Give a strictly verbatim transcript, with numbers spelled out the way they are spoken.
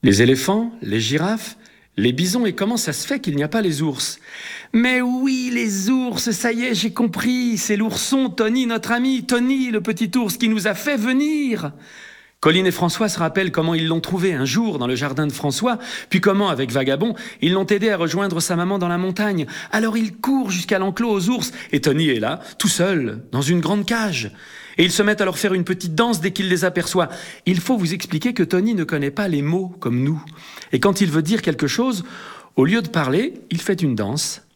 Les éléphants, les girafes, les bisons, et comment ça se fait qu'il n'y a pas les ours? Mais oui, les ours, ça y est, j'ai compris, c'est l'ourson Tony, notre ami, Tony, le petit ours qui nous a fait venir. Colline et François se rappellent comment ils l'ont trouvé un jour dans le jardin de François, puis comment, avec Vagabond, ils l'ont aidé à rejoindre sa maman dans la montagne. Alors ils courent jusqu'à l'enclos aux ours, et Tony est là, tout seul, dans une grande cage. Et ils se mettent à leur faire une petite danse dès qu'il les aperçoit. Il faut vous expliquer que Tony ne connaît pas les mots comme nous. Et quand il veut dire quelque chose, au lieu de parler, il fait une danse.